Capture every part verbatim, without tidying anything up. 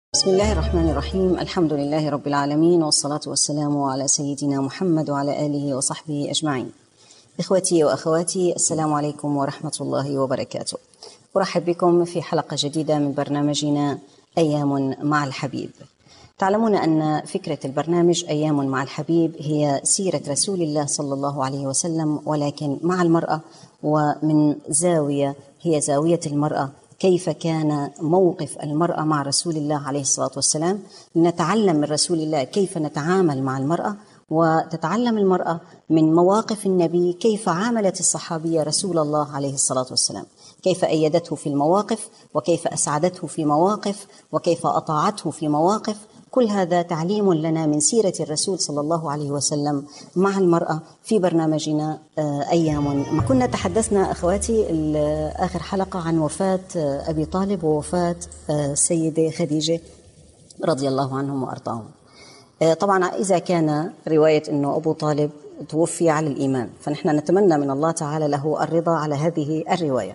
بسم الله الرحمن الرحيم. الحمد لله رب العالمين، والصلاة والسلام على سيدنا محمد وعلى آله وصحبه أجمعين. إخوتي وأخواتي، السلام عليكم ورحمة الله وبركاته. أرحب بكم في حلقة جديدة من برنامجنا أيام مع الحبيب. تعلمون أن فكرة البرنامج أيام مع الحبيب هي سيرة رسول الله صلى الله عليه وسلم، ولكن مع المرأة، ومن زاوية هي زاوية المرأة. كيف كان موقف المرأة مع رسول الله عليه الصلاة والسلام، لنتعلم من رسول الله كيف نتعامل مع المرأة، وتتعلم المرأة من مواقف النبي كيف عاملت الصحابية رسول الله عليه الصلاة والسلام، كيف أيدته في المواقف، وكيف أسعدته في مواقف، وكيف أطاعته في مواقف. كل هذا تعليم لنا من سيرة الرسول صلى الله عليه وسلم مع المرأة في برنامجنا أيام. ما كنا تحدثنا أخواتي آخر حلقة عن وفاة أبي طالب ووفاة السيدة خديجة رضي الله عنهم وأرضاهم. طبعا إذا كان رواية أنه أبو طالب توفي على الإيمان، فنحن نتمنى من الله تعالى له الرضا على هذه الرواية.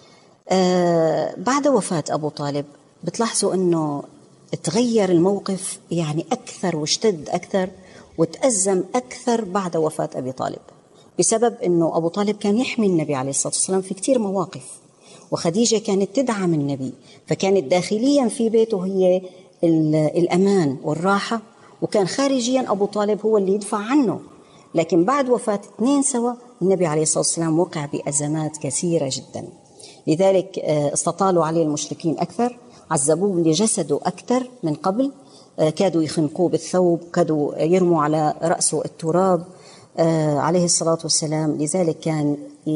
بعد وفاة أبو طالب بتلاحظوا أنه تغير الموقف يعني أكثر، واشتد أكثر، وتأزم أكثر بعد وفاة أبي طالب، بسبب أنه أبو طالب كان يحمي النبي عليه الصلاة والسلام في كتير مواقف، وخديجة كانت تدعم النبي، فكانت داخليا في بيته هي الأمان والراحة، وكان خارجيا أبو طالب هو اللي يدفع عنه. لكن بعد وفاة اثنين سوا، النبي عليه الصلاة والسلام وقع بأزمات كثيرة جدا، لذلك استطالوا عليه المشركين أكثر، عذبوه لجسده أكثر من قبل، كادوا يخنقوه بالثوب، كادوا يرموا على رأسه التراب عليه الصلاة والسلام. لذلك كان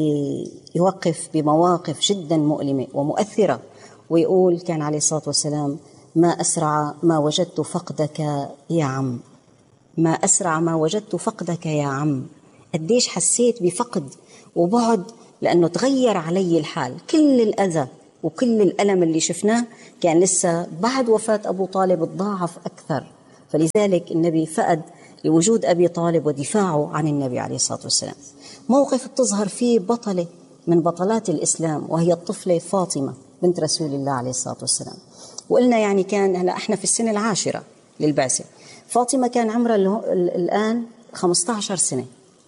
يوقف بمواقف جدا مؤلمة ومؤثرة، ويقول كان عليه الصلاة والسلام: ما أسرع ما وجدت فقدك يا عم، ما أسرع ما وجدت فقدك يا عم. قديش حسيت بفقد وبعد، لأنه تغير علي الحال. كل الأذى وكل الألم اللي شفناه كان لسه بعد وفاة أبو طالب تضاعف أكثر، فلذلك النبي فقد لوجود أبي طالب ودفاعه عن النبي عليه الصلاة والسلام. موقف تظهر فيه بطلة من بطلات الإسلام، وهي الطفلة فاطمة بنت رسول الله عليه الصلاة والسلام. وقلنا يعني كان هلا احنا في السنة العاشرة للبعثة، فاطمة كان عمرها الآن خمسة عشر سنة.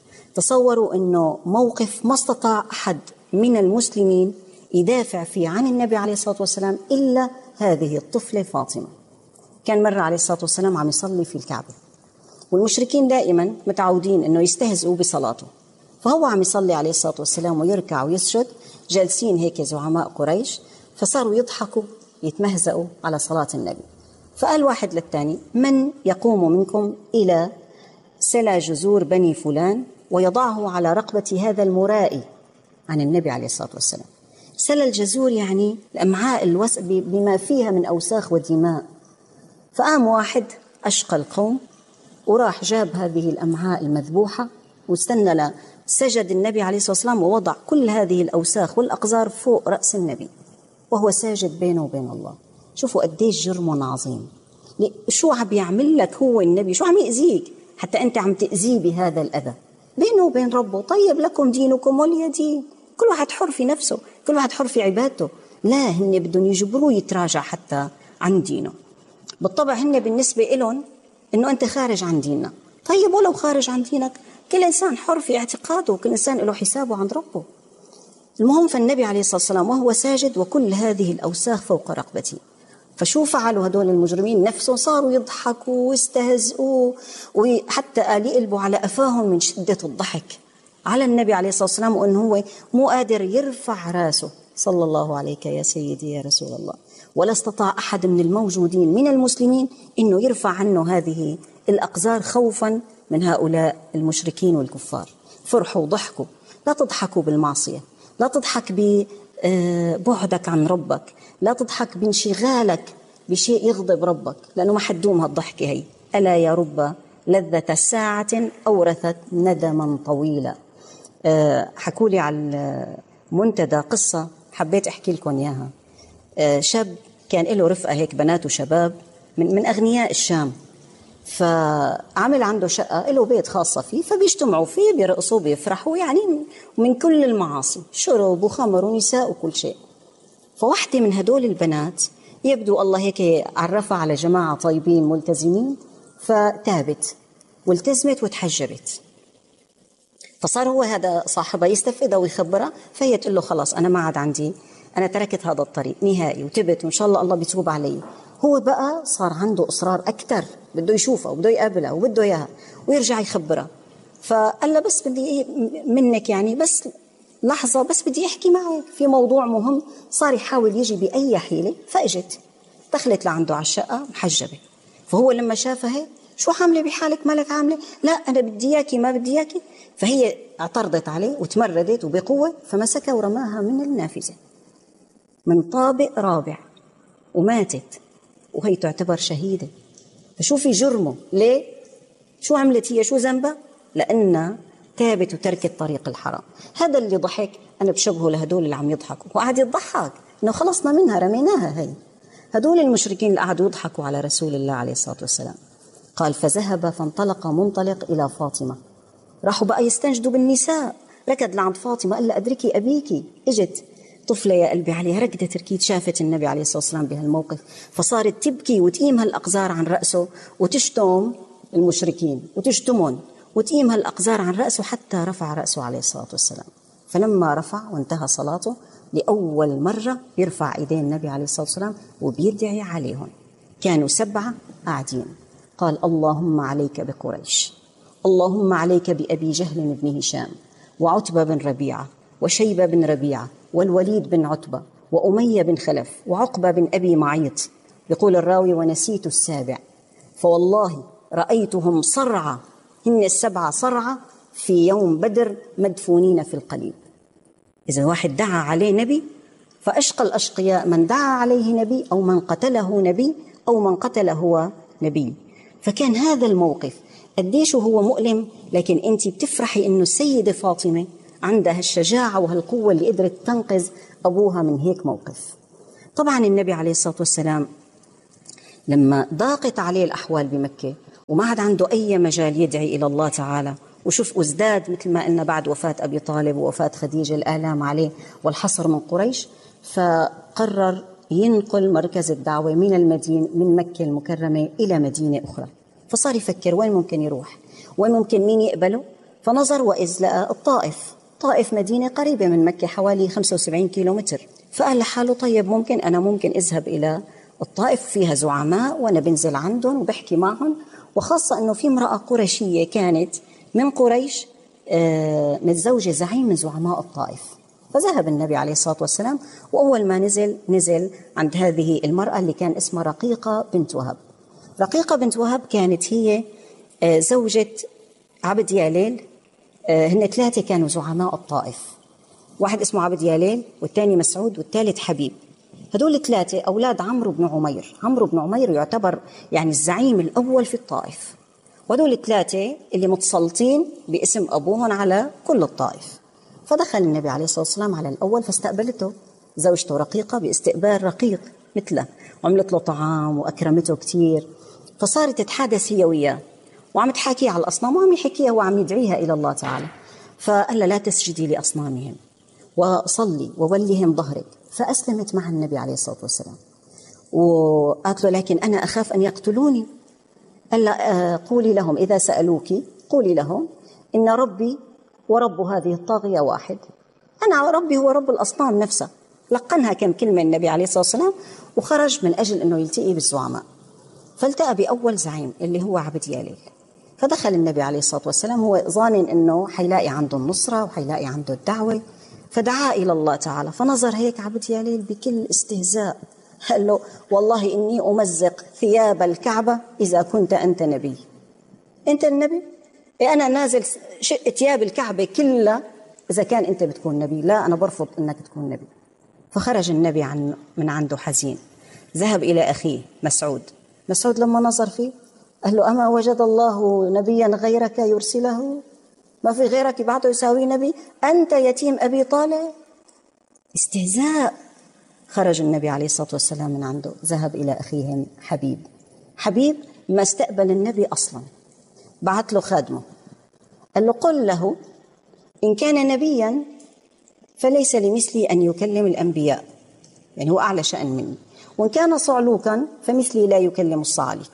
تصوروا أنه موقف ما استطاع أحد من المسلمين يدافع فيه عن النبي عليه الصلاة والسلام إلا هذه الطفلة فاطمة. كان مرة عليه الصلاة والسلام عم يصلي في الكعبة، والمشركين دائما متعودين أنه يستهزئوا بصلاته، فهو عم يصلي عليه الصلاة والسلام ويركع ويسجد، جالسين هيك زعماء قريش، فصاروا يضحكوا يتمهزئوا على صلاة النبي. فقال واحد للثاني: من يقوم منكم إلى سلى جزور بني فلان ويضعه على رقبة هذا المرائي عن النبي عليه الصلاة والسلام. سلى الجزور يعني الأمعاء الوسخ بما فيها من أوساخ ودماء. فقام واحد أشقى القوم وراح جاب هذه الأمعاء المذبوحة، واستنى سجد النبي عليه الصلاة والسلام ووضع كل هذه الأوساخ والأقذار فوق رأس النبي وهو ساجد بينه وبين الله. شوفوا قديش جرم عظيم. شو عم يعمل لك هو النبي؟ شو عم يأذيك حتى أنت عم تأذيه بهذا الأذى بينه وبين ربه؟ طيب لكم دينكم ولي دين، كل واحد حر في نفسه، كل واحد حر في عبادته. لا، هن بدهم يجبروه يتراجع حتى عن دينه. بالطبع هن بالنسبة لهم إنه أنت خارج عن ديننا. طيب ولو خارج عن دينك، كل إنسان حر في اعتقاده، وكل إنسان له حسابه عند ربه. المهم، فالنبي عليه الصلاة والسلام وهو ساجد وكل هذه الأوساخ فوق رقبته. فشو فعلوا هدول المجرمين؟ نفسهم صاروا يضحكوا ويستهزئوا، وحتى قال يقلبوا على أفاهم من شدة الضحك على النبي عليه الصلاة والسلام، وأنه هو مو قادر يرفع راسه: صلى الله عليك يا سيدي يا رسول الله. ولا استطاع أحد من الموجودين من المسلمين أنه يرفع عنه هذه الأقذار خوفا من هؤلاء المشركين والكفار. فرحوا وضحكوا. لا تضحكوا بالمعصية، لا تضحك ببعدك عن ربك، لا تضحك بانشغالك بشيء يغضب ربك، لأنه ما حدوم هالضحكة هي. ألا يا رب لذة ساعة أورثت ندما طويلا. حكوا لي على منتدى قصة حبيت أحكي لكم إياها. شاب كان له رفقة هيك بنات وشباب من, من أغنياء الشام، فعمل عنده شقة له بيت خاصة فيه، فبيجتمعوا فيه بيرقصوا بيفرحوا، يعني من كل المعاصي، شرب وخمر ونساء وكل شيء. فواحدة من هدول البنات يبدو الله هيك عرفها على جماعة طيبين ملتزمين، فتابت والتزمت وتحجبت. فصار هو هذا صاحبها يستفيدها ويخبرها، فهي تقول له خلاص أنا ما عاد عندي، أنا تركت هذا الطريق نهائي وتبت وإن شاء الله الله بيتوب علي. هو بقى صار عنده إصرار أكثر، بده يشوفها وبده يقابلها وبده إياها ويرجع يخبرها. فقال له بس بدي إيه منك، يعني بس لحظة، بس بدي أحكي معك في موضوع مهم. صار يحاول يجي بأي حيلة، فأجت دخلت لعنده على الشقة محجبة. فهو لما شافها هيك، شو عاملة بحالك، مالك عاملة؟ لا أنا بدي إياكي ما بدي إياكي. فهي اعترضت عليه وتمردت وبقوة، فمسكها ورماها من النافذة من طابق رابع وماتت، وهي تعتبر شهيدة. فشوفي جرمه ليه؟ شو عملت هي؟ شو ذنبها؟ لأنها تابت وتركت طريق الحرام. هذا اللي ضحك أنا بشبهه لهدول اللي عم يضحكوا، وقعد يضحك إنه خلصنا منها رميناها. هي هدول المشركين اللي قعدوا يضحكوا على رسول الله عليه الصلاة والسلام. قال فذهب فانطلق منطلق إلى فاطمة. راحوا بقى يستنجدوا بالنساء، ركض لعند فاطمة قال لها أدركي أبيكي. إجت طفلة يا قلبي عليها، ركضت ركيد، شافت النبي عليه الصلاة والسلام بهالموقف، فصارت تبكي وتقيم هالأقذار عن رأسه وتشتم المشركين وتشتمون وتقيم هالأقذار عن رأسه حتى رفع رأسه عليه الصلاة والسلام. فلما رفع وانتهى صلاته، لأول مرة يرفع إيدين النبي عليه الصلاة والسلام وبيدعي عليهم. كانوا سبعة قاعدين. قال اللهم عليك بقريش، اللهم عليك بأبي جهل بن هشام وعتبة بن ربيعة وشيبة بن ربيعة والوليد بن عتبة وأمية بن خلف وعقبة بن أبي معيط. يقول الراوي ونسيت السابع، فوالله رأيتهم صرعى، هن السبعة صرعى في يوم بدر مدفونين في القليب. إذا واحد دعا عليه نبي، فأشقى الأشقياء من دعا عليه نبي أو من قتله نبي أو من قتل هو نبي. فكان هذا الموقف قديش هو مؤلم، لكن أنت بتفرحي إنه السيدة فاطمة عندها الشجاعة وهالقوة اللي قدرت تنقذ أبوها من هيك موقف. طبعا النبي عليه الصلاة والسلام لما ضاقت عليه الأحوال بمكة وما عاد عنده أي مجال يدعي إلى الله تعالى، وشوف ازداد مثل ما قلنا بعد وفاة أبي طالب ووفاة خديجة الآلام عليه والحصر من قريش، فقرر ينقل مركز الدعوة من المدينة من مكة المكرمة إلى مدينة أخرى. فصار يفكر وين ممكن يروح، وين ممكن مين يقبله. فنظر وإذ لقى الطائف. طائف مدينة قريبة من مكة حوالي خمسة وسبعين كيلو متر. فقال لحاله طيب ممكن أنا ممكن أذهب إلى الطائف، فيها زعماء وأنا بنزل عندهم وبحكي معهم، وخاصة أنه في امرأة قرشية كانت من قريش متزوجة زعيم من زعماء الطائف. فذهب النبي عليه الصلاة والسلام، وأول ما نزل نزل عند هذه المرأة اللي كان اسمها رقيقة بنت وهب. رقيقة بنت وهب كانت هي زوجة عبد ياليل. هن ثلاثة كانوا زعماء الطائف، واحد اسمه عبد ياليل والثاني مسعود والثالث حبيب. هدول الثلاثة أولاد عمرو بن عمير. عمرو بن عمير يعتبر يعني الزعيم الأول في الطائف، وهدول الثلاثة اللي متسلطين باسم أبوهم على كل الطائف. فدخل النبي عليه الصلاة والسلام على الأول، فاستقبلته زوجته رقيقة باستقبال رقيق مثله، وعملت له طعام وأكرمته كتير. فصارت تتحادث هي وياه وعم تحاكي على الأصنام وعم يحكيها وعم يدعيها إلى الله تعالى. فقال لا تسجدي لأصنامهم وصلي وولهم ظهرك. فأسلمت مع النبي عليه الصلاة والسلام، وقالت له لكن أنا أخاف أن يقتلوني. قال لا قولي لهم إذا سألوك قولي لهم إن ربي ورب هذه الطاغية واحد، أنا ربي هو رب الأصنام نفسها. لقنها كم كلمة النبي عليه الصلاة والسلام وخرج من أجل أنه يلتقي بالزعماء. فالتقى بأول زعيم اللي هو عبد ياليل. فدخل النبي عليه الصلاة والسلام هو ظانن أنه حيلاقي عنده النصرة وحيلاقي عنده الدعوة، فدعا إلى الله تعالى. فنظر هيك عبد ياليل بكل استهزاء، قال له والله إني أمزق ثياب الكعبة إذا كنت أنت نبي. أنت النبي؟ إيه أنا نازل شق ثياب الكعبة كلها إذا كان أنت بتكون نبي. لا أنا برفض أنك تكون نبي. فخرج النبي عن من عنده حزين. ذهب إلى أخيه مسعود. مسعود لما نظر فيه قال له أما وجد الله نبيا غيرك يرسله؟ ما في غيرك يبعثه يساوي نبي؟ أنت يتيم أبي طالب. استهزاء. خرج النبي عليه الصلاة والسلام من عنده، ذهب إلى أخيه حبيب. حبيب ما استقبل النبي أصلا، بعت له خادمه قال له قل له إن كان نبيا فليس لمثلي أن يكلم الأنبياء، يعني هو أعلى شأن مني، وإن كان صعلوكا فمثلي لا يكلم الصعاليك.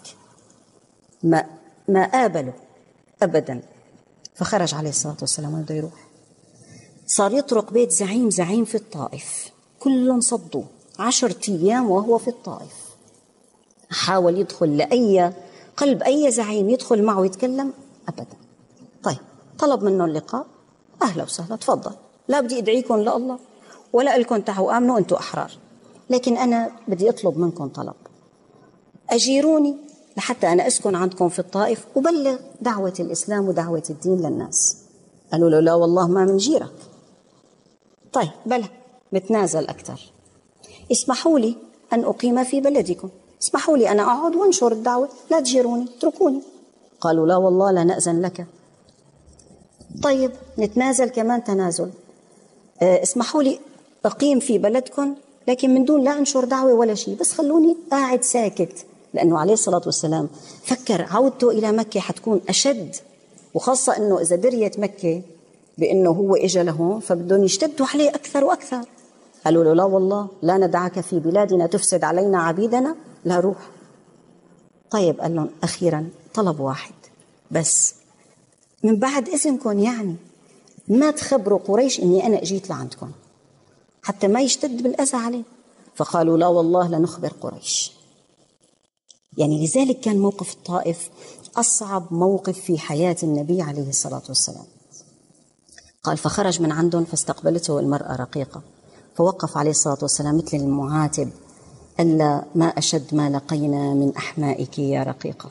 ما ما قابله أبدا. فخرج عليه الصلاة والسلام وبده يروح. صار يطرق بيت زعيم زعيم في الطائف، كلهم صدوه عشرة أيام وهو في الطائف. حاول يدخل لأي قلب أي زعيم يدخل معه يتكلم أبدا. طيب طلب منه اللقاء، أهلا وسهلا تفضل، لا بدي أدعيكم لله ولا لكم تعوا آمنوا أنتم أحرار، لكن أنا بدي أطلب منكم طلب، أجيروني لحتى أنا أسكن عندكم في الطائف وبلغ دعوة الإسلام ودعوة الدين للناس. قالوا له لا والله ما منجيرك. طيب بلى متنازل أكثر، اسمحوا لي أن أقيم في بلدكم، اسمحوا لي أنا أقعد وانشر الدعوة، لا تجيروني اتركوني. قالوا لا والله لا نأذن لك. طيب نتنازل كمان تنازل، اسمحوا لي أقيم في بلدكم لكن من دون لا أنشر دعوة ولا شيء، بس خلوني قاعد ساكت. لأنه عليه الصلاة والسلام فكر عودته إلى مكة حتكون أشد، وخاصة أنه إذا دريت مكة بأنه هو إجا لهون فبدهم يشتدوا عليه أكثر وأكثر. قالوا له لا والله لا ندعك في بلادنا تفسد علينا عبيدنا، لا روح. طيب قال لهم أخيرا طلب واحد بس، من بعد إذنكم يعني ما تخبروا قريش إني أنا أجيت لعندكم حتى ما يشتد بالأذى عليه. فقالوا لا والله لنخبر قريش. يعني لذلك كان موقف الطائف أصعب موقف في حياة النبي عليه الصلاة والسلام. قال فخرج من عندهم فاستقبلته المرأة رقيقة، فوقف عليه الصلاة والسلام مثل المعاتب، ألا ما أشد ما لقينا من أحمائك يا رقيقة.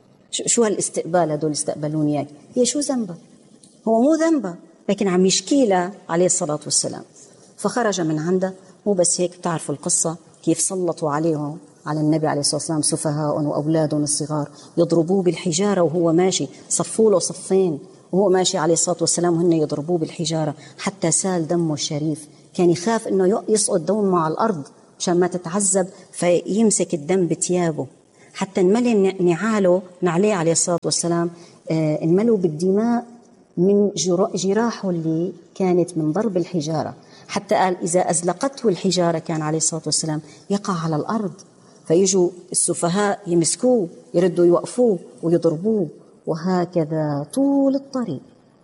شو هالاستقبال هدول استقبلوني إياك؟ هي شو ذنبه؟ هو مو ذنبه، لكن عم يشكيله عليه الصلاة والسلام. فخرج من عنده. مو بس هيك، بتعرفوا القصة كيف سلطوا عليهم على النبي عليه الصلاة والسلام سفهاء وأولادهم الصغار، يضربوه بالحجارة وهو ماشي، صفوا له صفين وهو ماشي عليه الصلاة والسلام وهن يضربوه بالحجارة حتى سال دمه الشريف. كان يخاف إنه يسقط دمه على الأرض عشان ما تتعذب، فيمسك الدم بتيابه حتى انملي نعاله نعليه عليه الصلاة والسلام انملوا بالدماء من جراحه اللي كانت من ضرب الحجارة، حتى قال إذا أزلقته الحجارة كان عليه الصلاة والسلام يقع على الأرض، فيجوا السفهاء يمسكوه يردوا يوقفوه ويضربوه. وهكذا طول الطريق.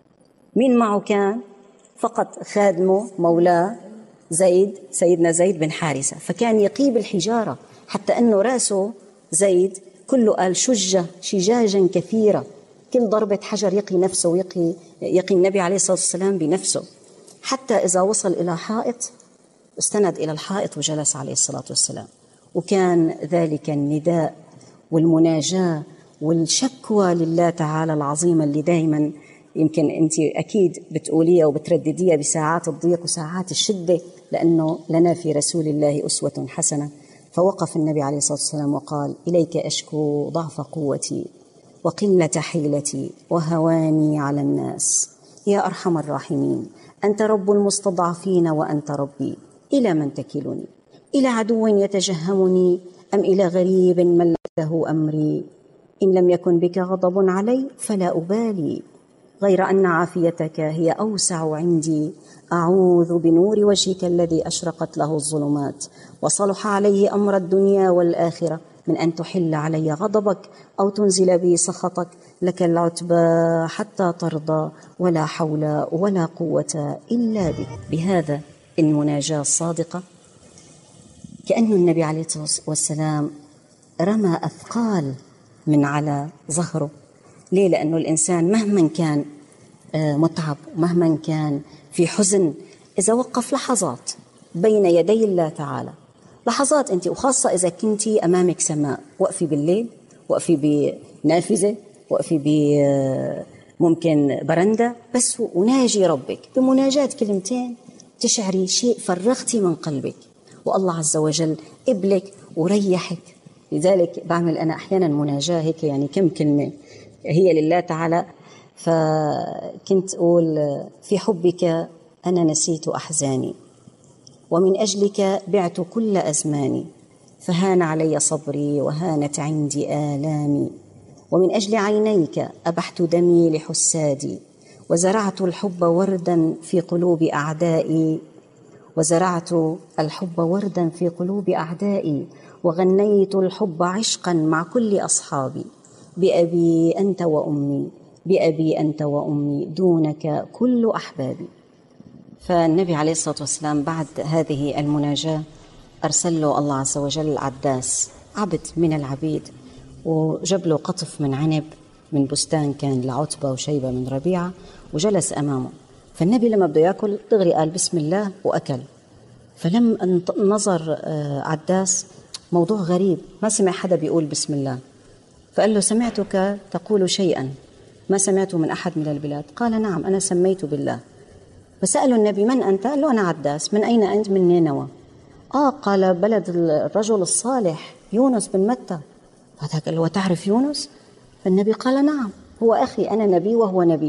مين معه كان؟ فقط خادمه مولاه زيد، سيدنا زيد بن حارثة، فكان يقيب الحجارة حتى أنه رأسه زيد كله قال شجة شجاجا كثيرة، كل ضربة حجر يقي نفسه ويقي يقي النبي عليه الصلاة والسلام بنفسه، حتى إذا وصل إلى حائط استند إلى الحائط وجلس عليه الصلاة والسلام. وكان ذلك النداء والمناجاة والشكوى لله تعالى العظيمة اللي دائما يمكن أنت أكيد بتقوليها وبتردديها بساعات الضيق وساعات الشدة، لأنه لنا في رسول الله أسوة حسنة. فوقف النبي عليه الصلاة والسلام وقال إليك أشكو ضعف قوتي وقلة حيلتي وهواني على الناس يا أرحم الراحمين، أنت رب المستضعفين وأنت ربي، إلى من تكلني؟ إلى عدو يتجهمني أم إلى غريب ملكه أمري؟ إن لم يكن بك غضب علي فلا أبالي، غير أن عافيتك هي أوسع عندي، أعوذ بنور وجهك الذي أشرقت له الظلمات وصلح عليه أمر الدنيا والآخرة من أن تحل علي غضبك أو تنزل بي سخطك، لك العتبى حتى ترضى ولا حول ولا قوة إلا بك. بهذا المناجاة الصادقة كأن النبي عليه الصلاة والسلام رمى أثقال من على ظهره. ليه؟ لأنه الإنسان مهما كان متعب مهما كان في حزن، إذا وقف لحظات بين يدي الله تعالى، لحظات أنت، وخاصة إذا كنتي أمامك سماء، وقفي بالليل، وقفي بنافذة، وقفي بممكن برندة بس وناجي ربك بمناجاة كلمتين تشعري شيء فرغتي من قلبك، والله عز وجل قبلك وريحك. لذلك بعمل أنا أحيانا مناجاة هيك يعني كم كلمة هي لله تعالى. فكنت أقول في حبك أنا نسيت أحزاني، ومن أجلك بعت كل أزماني، فهان علي صبري وهانت عندي آلامي، ومن أجل عينيك أبحت دمي لحسادي، وزرعت الحب وردا في قلوب أعدائي، وزرعت الحب وردا في قلوب أعدائي، وغنيت الحب عشقا مع كل أصحابي، بأبي أنت وأمي، بأبي أنت وأمي، دونك كل أحبابي. فالنبي عليه الصلاة والسلام بعد هذه المناجاة أرسل له الله عز وجل عداس، عبد من العبيد، وجاب له قطف من عنب من بستان كان لعتبة وشيبة من ربيعة، وجلس أمامه. فالنبي لما بده يأكل دغري قال بسم الله وأكل. فلم نظر عداس موضوع غريب، ما سمع حدا بيقول بسم الله، فقال له سمعتك تقول شيئا ما سمعته من أحد من البلاد. قال نعم أنا سميت بالله. فسألوا النبي من أنت؟ قال له أنا عداس. من أين أنت؟ من نينوى. آه قال بلد الرجل الصالح يونس بن متى. فهذا قال له وتعرف يونس؟ فالنبي قال نعم هو أخي، أنا نبي وهو نبي.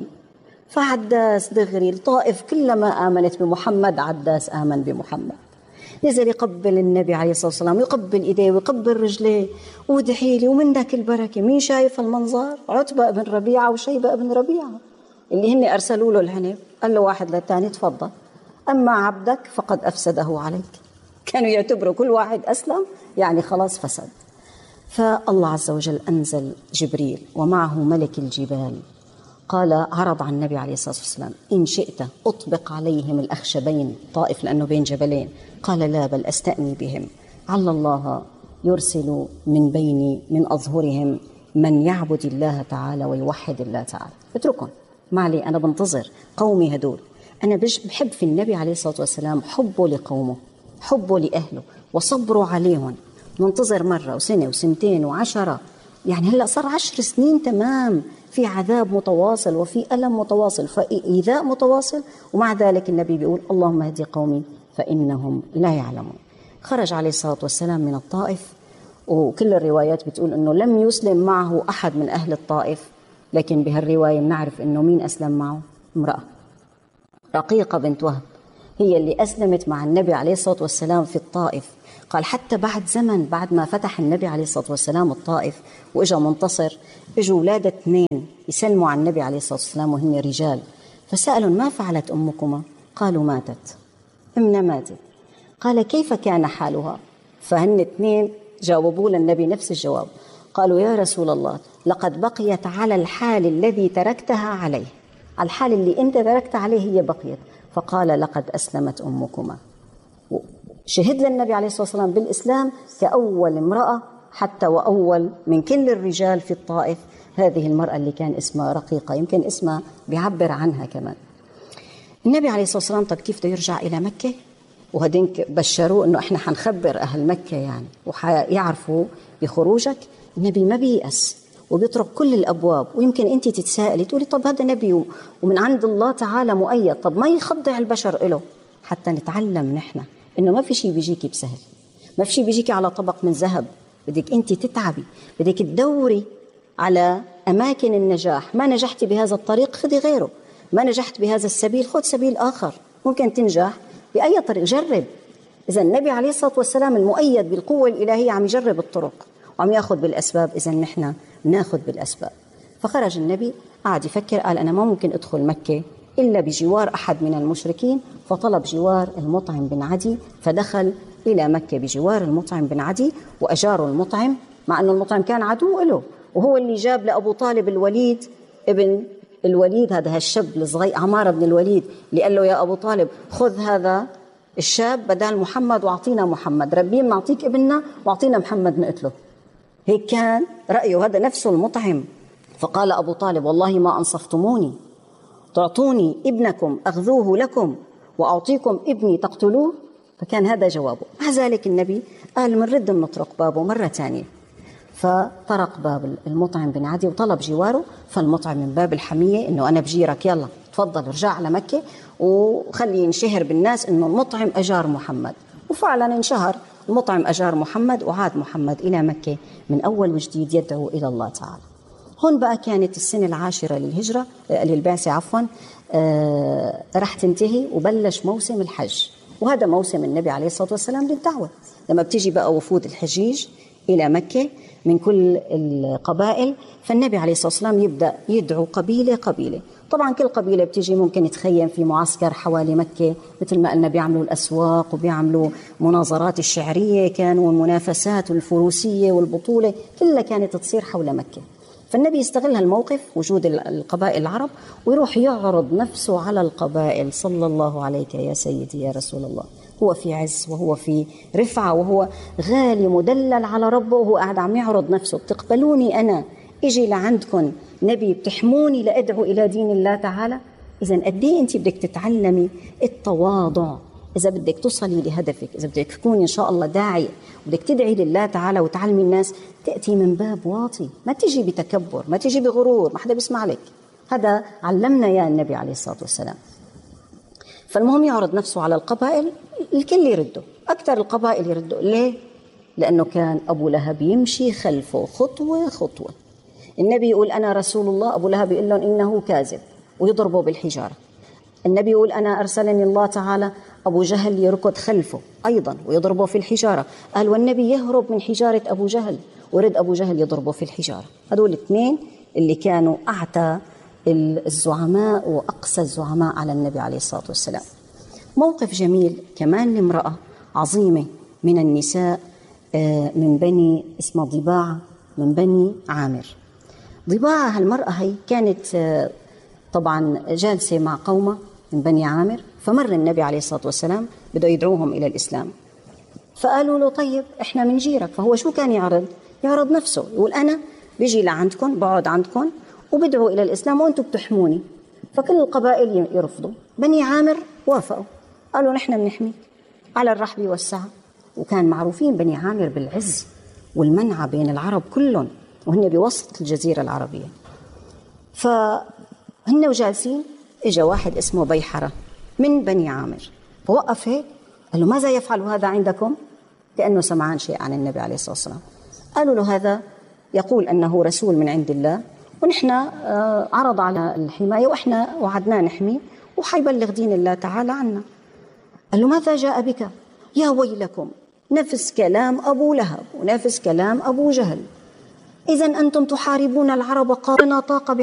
فعداس دغري الطائف كلما آمنت بمحمد عداس آمن بمحمد، نزل يقبل النبي عليه الصلاة والسلام، يقبل إيديه ويقبل رجليه وادعي لي ومنك البركة. مين شايف المنظر؟ عتبة بن ربيعة وشيبة بن ربيعة اللي هن أرسلوا له العنب. قال له واحد للثاني تفضل، أما عبدك فقد أفسده عليك. كانوا يعتبروا كل واحد أسلم يعني خلاص فسد. فالله عز وجل أنزل جبريل ومعه ملك الجبال، قال عرض عن النبي عليه الصلاة والسلام إن شئت أطبق عليهم الأخشبين، طائف لأنه بين جبلين. قال لا بل أستأني بهم، عل الله يرسل من بين من أظهرهم من يعبد الله تعالى ويوحد الله تعالى. اتركهم معلي، أنا بنتظر قومي هدول. أنا بحب في النبي عليه الصلاة والسلام حبه لقومه، حبه لأهله، وصبره عليهم. ننتظر مرة وسنة وسنتين وعشرة، يعني هلأ صار عشر سنين تمام في عذاب متواصل وفي ألم متواصل، فإيذاء متواصل، ومع ذلك النبي بيقول اللهم اهدي قومي فإنهم لا يعلمون. خرج عليه الصلاة والسلام من الطائف، وكل الروايات بتقول أنه لم يسلم معه أحد من أهل الطائف، لكن بهالرواية بنعرف أنه مين أسلم معه؟ امرأة رقيقة بنت وهب، هي اللي أسلمت مع النبي عليه الصلاة والسلام في الطائف. قال حتى بعد زمن، بعد ما فتح النبي عليه الصلاة والسلام الطائف وإجا منتصر، إجوا ولادة اثنين يسلموا على النبي عليه الصلاة والسلام وهن رجال. فسألوا ما فعلت أمكما؟ قالوا ماتت، أمنا ماتت. قال كيف كان حالها؟ فهن اثنين جاوبوا للنبي نفس الجواب، قالوا يا رسول الله لقد بقيت على الحال الذي تركتها عليه، على الحال اللي أنت تركت عليه هي بقيت. فقال لقد أسلمت أمكما. شهد للنبي عليه الصلاة والسلام بالإسلام كأول امرأة حتى وأول من كل الرجال في الطائف هذه المرأة اللي كان اسمها رقيقة، يمكن اسمها بيعبر عنها كمان. النبي عليه الصلاة والسلام طب كيف بده يرجع إلى مكة؟ وهدينك بشروه إنه إحنا حنخبر أهل مكة يعني وحيعرفوا بخروجك. النبي ما بيأس وبيطرق كل الأبواب. ويمكن أنت تتساءلي تقولي طب هذا نبي ومن عند الله تعالى مؤيد، طب ما يخضع البشر إله؟ حتى نتعلم نحن إنه ما في شيء بيجيكي بسهل، ما في شيء بيجيكي على طبق من ذهب، بدك أنت تتعبي، بدك تدوري على أماكن النجاح. ما نجحتي بهذا الطريق خذي غيره، ما نجحت بهذا السبيل خذ سبيل آخر، ممكن تنجح بأي طريق، جرب. إذا النبي عليه الصلاة والسلام المؤيد بالقوة الإلهية عم يجرب الطرق وعم يأخذ بالأسباب، إذا نحن نأخذ بالأسباب. فخرج النبي قاعد يفكر، قال أنا ما ممكن أدخل مكة إلا بجوار أحد من المشركين، فطلب جوار المطعم بن عدي، فدخل إلى مكة بجوار المطعم بن عدي وأجاروا المطعم، مع أن المطعم كان عدو له، وهو اللي جاب لأبو طالب الوليد ابن الوليد، هذا هالشاب الصغير عمار بن الوليد، اللي قال له يا أبو طالب خذ هذا الشاب بدل محمد وأعطينا محمد، ربيه نعطيك ابننا وأعطينا محمد نقتله. هيك كان رأيه، هذا نفسه المطعم. فقال أبو طالب والله ما أنصفتموني، تعطوني ابنكم أخذوه لكم وأعطيكم ابني تقتلوه. فكان هذا جوابه. مع ذلك النبي قال منرد نطرق بابه مرة ثانية، فطرق باب المطعم بن عدي وطلب جواره. فالمطعم من باب الحمية إنه أنا بجيرك يلا تفضل ارجع على مكة وخلي ينشهر بالناس إنه المطعم أجار محمد. وفعلا انشهر المطعم أجار محمد، وعاد محمد إلى مكة من أول وجديد يدعو إلى الله تعالى. هون بقى كانت السنة العاشرة للهجرة للبعثة عفوا آه رح تنتهي وبلش موسم الحج، وهذا موسم النبي عليه الصلاة والسلام للدعوة. لما بتيجي بقى وفود الحجيج إلى مكة من كل القبائل، فالنبي عليه الصلاة والسلام يبدأ يدعو قبيلة قبيلة. طبعا كل قبيلة بتيجي ممكن تخيم في معسكر حوالي مكة، مثل ما قلنا بيعملوا الأسواق وبيعملوا مناظرات الشعرية، كانوا المنافسات والفروسية والبطولة كلها كانت تصير حول مكة. فالنبي يستغل هالموقف وجود القبائل العرب ويروح يعرض نفسه على القبائل. صلى الله عليك يا سيدي يا رسول الله. هو في عز وهو في رفعة وهو غالي مدلل على ربه، وهو قاعد عم يعرض نفسه. بتقبلوني أنا إجي لعندكم نبي، بتحموني لأدعو إلى دين الله تعالى؟ إذن قد إيه أنت بدك تتعلمي التواضع إذا بدك تصلي لهدفك، إذا بدك تكوني إن شاء الله داعية بدك تدعي لله تعالى وتعلمي الناس، تأتي من باب واطي، ما تجي بتكبر، ما تجي بغرور، ما حدا بيسمع لك. هذا علمنا يا النبي عليه الصلاة والسلام. فالمهم يعرض نفسه على القبائل، الكل يرده، أكثر القبائل يردوا. ليه؟ لأنه كان أبو لهب يمشي خلفه خطوة خطوة. النبي يقول أنا رسول الله، أبو لهب يقول لهم إنه كاذب ويضربه بالحجارة. النبي يقول أنا أرسلني الله تعالى، أبو جهل يركض خلفه أيضا ويضربه في الحجارة. قال والنبي يهرب من حجارة أبو جهل ورد أبو جهل يضربه في الحجارة. هذول الاثنين اللي كانوا أعتى الزعماء وأقسى الزعماء على النبي عليه الصلاة والسلام. موقف جميل كمان لامرأة عظيمة من النساء من بني اسمها ضباعة من بني عامر. ضباعة هالمرأة هي كانت طبعا جالسة مع قومة من بني عامر، فمر النبي عليه الصلاة والسلام بده يدعوهم إلى الإسلام، فقالوا له طيب إحنا من جيرك. فهو شو كان يعرض؟ يعرض نفسه، يقول أنا بيجي لعندكم، بقعد عندكم وبدعو إلى الإسلام وأنتم بتحموني. فكل القبائل يرفضوا. بني عامر وافقوا، قالوا نحن بنحميك على الرحب والسعة. وكان معروفين بني عامر بالعز والمنعة بين العرب كلهم، وهن بوسط الجزيرة العربية. فهن وجالسين اجا واحد اسمه بيحرة من بني عامر، فوقف هيك قال له ماذا يفعل هذا عندكم؟ كأنه سمعان شيء عن النبي عليه الصلاة والسلام. قالوا له هذا يقول أنه رسول من عند الله، ونحن عرض على الحماية وإحنا وعدنا نحمي وحيبلغ دين الله تعالى عنا. قال له ماذا جاء بك؟ يا ويلكم، نفس كلام أبو لهب ونفس كلام أبو جهل. إذن أنتم تحاربون العرب قارنا طاقة